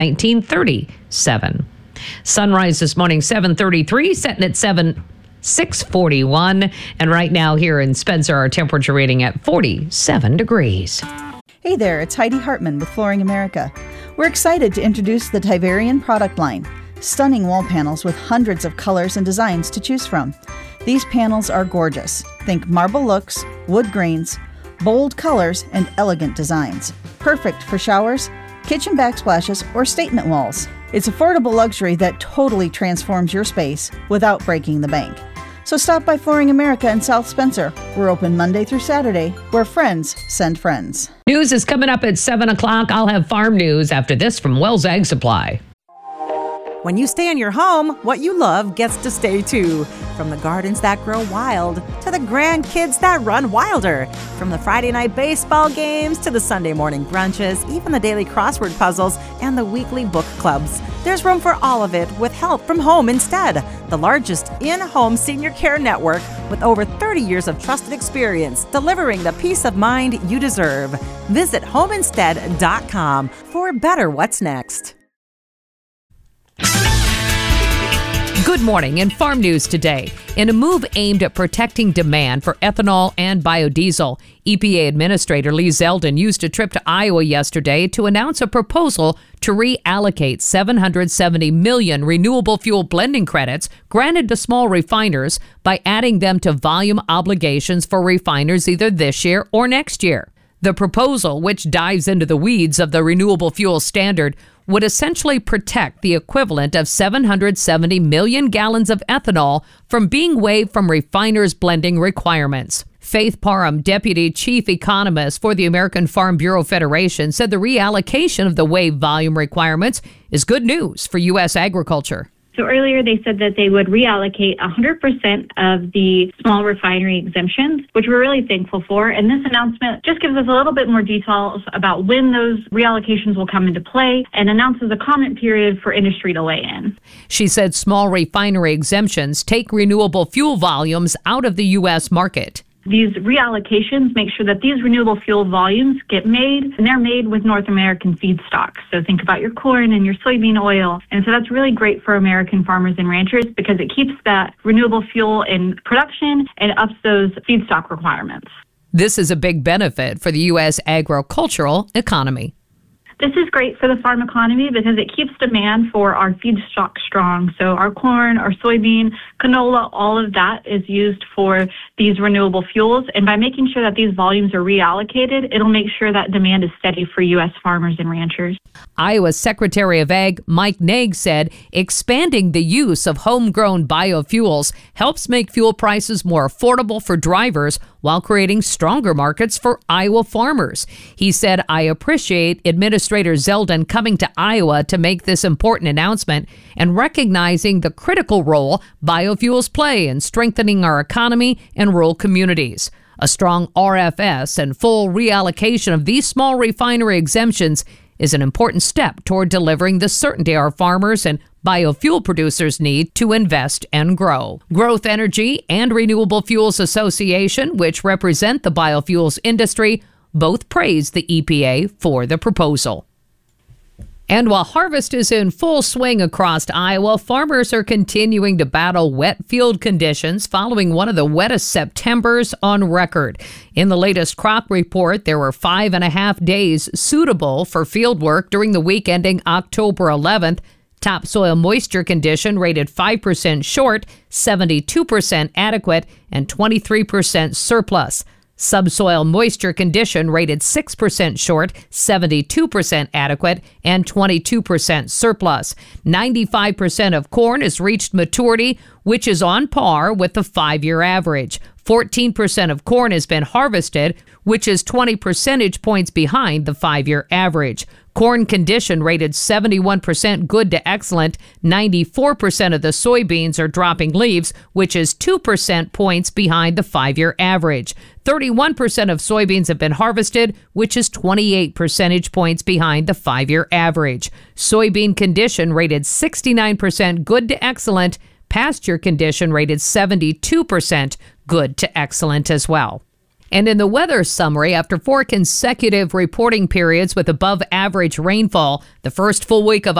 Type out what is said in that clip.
1937. Sunrise this morning, 7:33, setting at 6:41. And right now here in Spencer, our temperature reading at 47 degrees. Hey there, it's Heidi Hartman with Flooring America. We're excited to introduce the Tiverian product line. Stunning wall panels with hundreds of colors and designs to choose from. These panels are gorgeous. Think marble looks, wood grains, bold colors, and elegant designs. Perfect for showers, kitchen backsplashes, or statement walls. It's affordable luxury that totally transforms your space without breaking the bank. So stop by Flooring America in South Spencer. We're open Monday through Saturday, where friends send friends. News is coming up at 7 o'clock. I'll have farm news after this from Wells Ag Supply. When you stay in your home, what you love gets to stay too. From the gardens that grow wild to the grandkids that run wilder. From the Friday night baseball games to the Sunday morning brunches, even the daily crossword puzzles and the weekly book clubs. There's room for all of it with help from Home Instead, the largest in-home senior care network with over 30 years of trusted experience delivering the peace of mind you deserve. Visit homeinstead.com for better what's next. Good morning. In farm news today, in a move aimed at protecting demand for ethanol and biodiesel, EPA Administrator Lee Zeldin used a trip to Iowa yesterday to announce a proposal to reallocate 770 million renewable fuel blending credits granted to small refiners by adding them to volume obligations for refiners either this year or next year. The proposal, which dives into the weeds of the renewable fuel standard, would essentially protect the equivalent of 770 million gallons of ethanol from being waived from refiners' blending requirements. Faith Parham, Deputy Chief Economist for the American Farm Bureau Federation, said the reallocation of the waived volume requirements is good news for U.S. agriculture. So earlier they said that they would reallocate 100% of the small refinery exemptions, which we're really thankful for. And this announcement just gives us a little bit more details about when those reallocations will come into play and announces a comment period for industry to weigh in. She said small refinery exemptions take renewable fuel volumes out of the U.S. market. These reallocations make sure that these renewable fuel volumes get made, and they're made with North American feedstocks. So think about your corn and your soybean oil. And so that's really great for American farmers and ranchers because it keeps that renewable fuel in production and ups those feedstock requirements. This is a big benefit for the U.S. agricultural economy. This is great for the farm economy because it keeps demand for our feedstock strong. So our corn, our soybean, canola, all of that is used for these renewable fuels. And by making sure that these volumes are reallocated, it'll make sure that demand is steady for U.S. farmers and ranchers. Iowa Secretary of Ag Mike Naig said expanding the use of homegrown biofuels helps make fuel prices more affordable for drivers while creating stronger markets for Iowa farmers. He said, "I appreciate Administrator Zeldin coming to Iowa to make this important announcement and recognizing the critical role biofuels play in strengthening our economy and rural communities. A strong RFS and full reallocation of these small refinery exemptions is an important step toward delivering the certainty our farmers and biofuel producers need to invest and grow." Growth Energy and Renewable Fuels Association, which represent the biofuels industry, both praised the EPA for the proposal. And while harvest is in full swing across Iowa, farmers are continuing to battle wet field conditions following one of the wettest Septembers on record. In the latest crop report, there were 5.5 days suitable for field work during the week ending October 11th. Topsoil moisture condition rated 5% short, 72% adequate, and 23% surplus. Subsoil moisture condition rated 6% short, 72% adequate, and 22% surplus. 95% of corn has reached maturity, which is on par with the 5-year average. 14% of corn has been harvested, which is 20 percentage points behind the 5-year average. Corn condition rated 71% good to excellent. 94% of the soybeans are dropping leaves, which is 2% points behind the 5-year average. 31% of soybeans have been harvested, which is 28 percentage points behind the 5-year average. Soybean condition rated 69% good to excellent. Pasture condition rated 72% good to excellent as well. And in the weather summary, after 4 consecutive reporting periods with above average rainfall, the first full week of